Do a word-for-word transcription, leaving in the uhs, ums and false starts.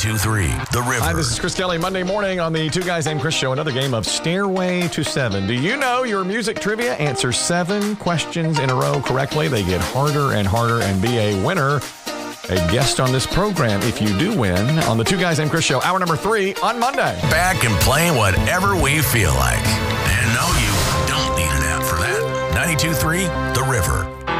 ninety-two three The River. Hi, this is Chris Kelly. Monday morning on the Two Guys Named Chris show, another game of Stairway to Seven. Do you know your music trivia? Answer seven questions in a row correctly. They get harder and harder, and be a winner, a guest on this program if you do win on the Two Guys Named Chris show, hour number three on Monday. Back and playing whatever we feel like. And no, you don't need an app for that. ninety-two three The River.